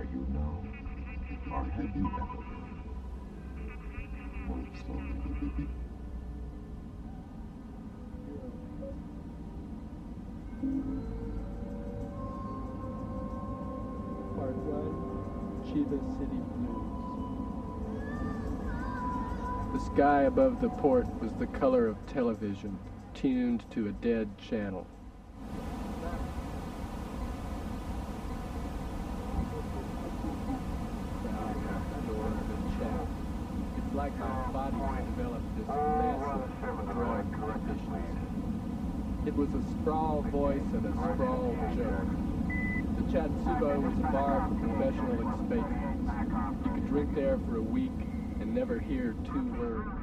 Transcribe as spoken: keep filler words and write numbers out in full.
Are you now? Or have you ever been? Move slowly. Part one, Chiba City Blues. The sky above the port was the color of television, tuned to a dead channel. It's like my body developed this massive drug deficiency. It was a sprawl voice and a sprawl joke. The Chatsubo was a bar for professional expatriates. You could drink there for a week and never hear two words.